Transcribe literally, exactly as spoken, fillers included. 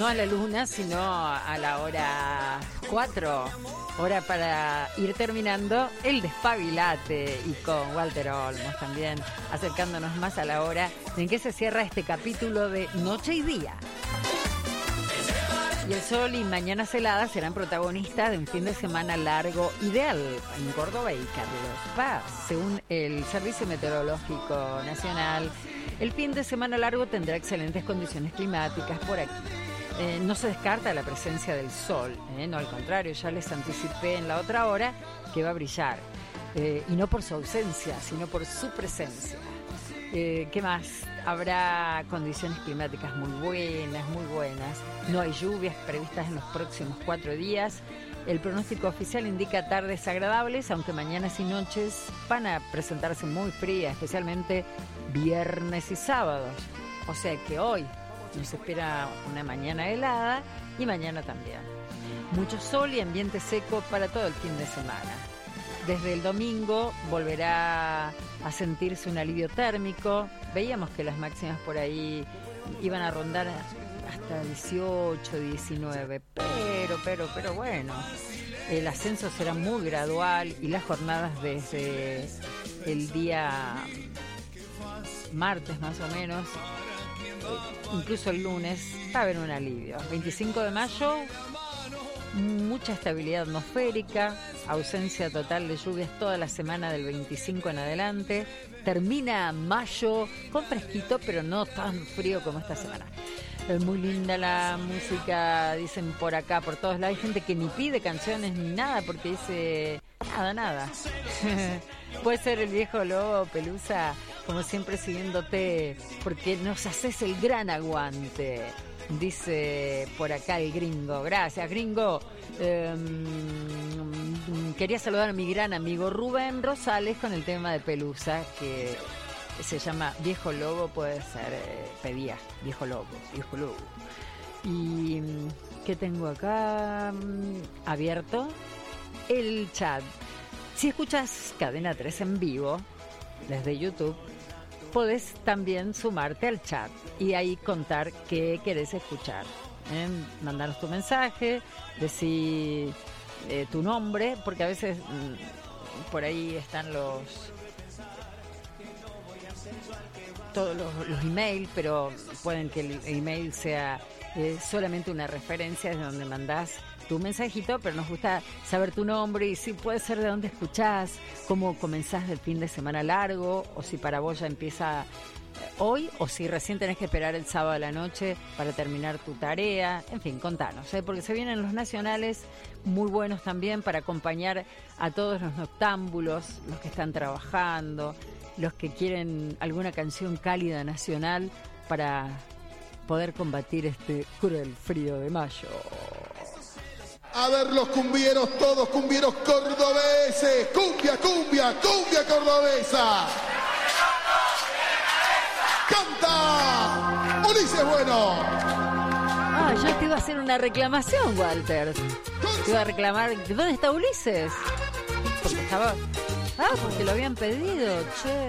no a la luna, sino a la hora cuatro, hora para ir terminando el despabilate, y con Walter Olmos también acercándonos más a la hora en que se cierra este capítulo de Noche y Día. Y el sol y mañanas heladas serán protagonistas de un fin de semana largo ideal en Córdoba y Carlos Paz. Según el Servicio Meteorológico Nacional, el fin de semana largo tendrá excelentes condiciones climáticas por aquí. Eh, no se descarta la presencia del sol, eh, no, al contrario, ya les anticipé en la otra hora que va a brillar. Eh, y no por su ausencia, sino por su presencia. Eh, ¿Qué más? Habrá condiciones climáticas muy buenas, muy buenas. No hay lluvias previstas en los próximos cuatro días. El pronóstico oficial indica tardes agradables, aunque mañanas y noches van a presentarse muy frías, especialmente viernes y sábados. O sea que hoy nos espera una mañana helada y mañana también. Mucho sol y ambiente seco para todo el fin de semana. Desde el domingo volverá a sentirse un alivio térmico. Veíamos que las máximas por ahí iban a rondar hasta dieciocho, diecinueve, pero, pero, pero bueno, el ascenso será muy gradual y las jornadas desde el día martes más o menos, incluso el lunes, va a haber un alivio. veinticinco de mayo, mucha estabilidad atmosférica, ausencia total de lluvias toda la semana del veinticinco en adelante. Termina mayo con fresquito, pero no tan frío como esta semana. Es muy linda la música, dicen por acá, por todos lados. Hay gente que ni pide canciones ni nada porque dice nada, nada. Puede ser el viejo lobo, Pelusa, como siempre siguiéndote, porque nos haces el gran aguante. Dice por acá el gringo. Gracias, gringo. Eh, quería saludar a mi gran amigo Rubén Rosales con el tema de Pelusa, que se llama Viejo Lobo, puede ser, eh, pedía Viejo Lobo, Viejo Lobo. Y ¿qué tengo acá? Abierto el chat. Si escuchas Cadena tres en vivo desde YouTube, podés también sumarte al chat y ahí contar qué querés escuchar. ¿eh? Mandanos tu mensaje, decir eh, tu nombre, porque a veces mmm, por ahí están los todos los, los emails, pero pueden que el email sea eh, solamente una referencia desde donde mandás tu mensajito, pero nos gusta saber tu nombre y si puede ser de dónde escuchás, cómo comenzás el fin de semana largo, o si para vos ya empieza hoy, o si recién tenés que esperar el sábado a la noche para terminar tu tarea. En fin, contanos, ¿eh? porque se vienen los nacionales muy buenos también para acompañar a todos los noctámbulos, los que están trabajando, los que quieren alguna canción cálida nacional para poder combatir este cruel frío de mayo. A ver los cumbieros, todos cumbieros cordobeses. Cumbia, cumbia, cumbia cordobesa. ¡Canta! ¡Ulises Bueno! Ah, yo te iba a hacer una reclamación, Walter. Te iba a reclamar, ¿dónde está Ulises? Porque estaba... Ah, porque lo habían pedido, che.